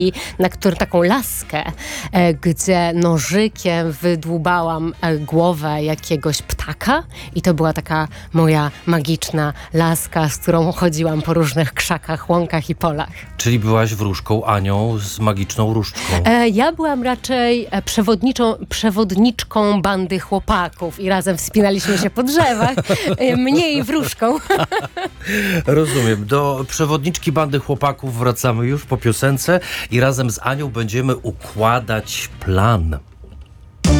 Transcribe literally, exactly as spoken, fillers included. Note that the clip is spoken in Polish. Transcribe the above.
na który taką laskę, e, gdzie nożykiem wydłubałam e, głowę jakiegoś ptaka i to była taka moja magiczna laska, z którą chodziłam po różnych krzakach, łąkach i polach. Czyli byłaś wróżką Anią z magiczną różdżką. E, ja byłam raczej e, przewodniczą, przewodniczką bandy chłopaków i razem wspinaliśmy się po drzewach, e, mniej wróżką. Rozumiem. Do przewodniczki bandy chłopaków wracamy już po piosence i razem z Anią będziemy układać plan.